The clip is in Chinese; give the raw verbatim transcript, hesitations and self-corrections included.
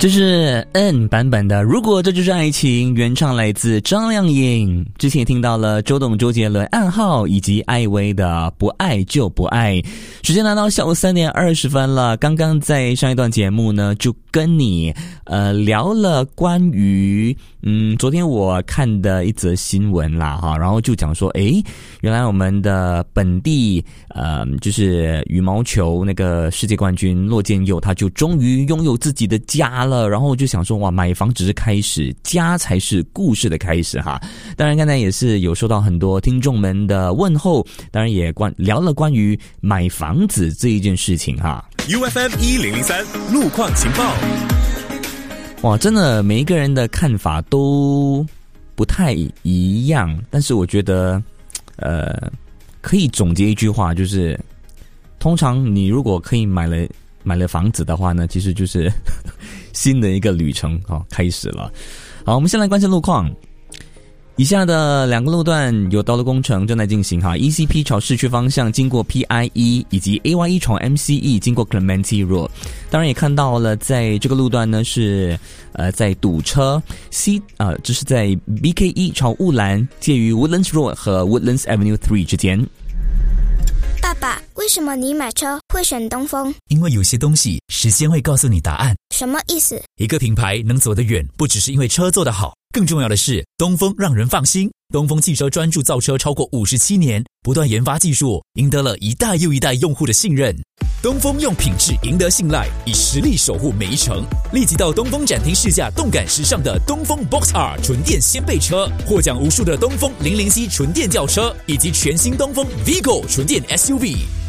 这是 N 版本的《如果这就是爱情》，原唱来自张靓颖。之前也听到了周董、周杰伦、暗号以及艾薇的《不爱就不爱》。时间来到下午三点二十分了。刚刚在上一段节目呢，就跟你呃聊了关于嗯昨天我看的一则新闻啦哈，然后就讲说，诶，原来我们的本地呃就是羽毛球那个世界冠军骆建佑，他就终于拥有自己的家了。然后我就想说，哇，买房只是开始，家才是故事的开始哈。当然刚才也是有收到很多听众们的问候，当然也关聊了关于买房子这一件事情哈。 U F M 一零零三路况情报。 哇，真的每一个人的看法都不太一样，但是我觉得呃可以总结一句话，就是通常你如果可以买了买了房子的话呢，其实就是新的一个旅程哦开始了。好，我们先来关心路况。以下的两个路段有道路工程正在进行哈 ，E C P 朝市区方向经过 P I E 以及 A Y E 朝 M C E 经过 Clementi Road。当然也看到了，在这个路段呢是呃在堵车 C 啊、呃，这是在 B K E 朝雾兰介于 Woodlands Road 和 Woodlands Avenue 三之间。 爸爸，为什么你买车会选东风？ 因为有些东西时间会告诉你答案。 什么意思？ 一个品牌能走得远，不只是因为车做得好，更重要的是东风让人放心。东风汽车专注造车超过五十七年，不断研发技术，赢得了一代又一代用户的信任。东风用品质赢得信赖，以实力守护每一程。立即到东风展厅试驾动感时尚的东风 Box R 纯电掀背车，获奖无数的东风零零 C 纯电轿车，以及全新东风 Vigo 纯电 S U V。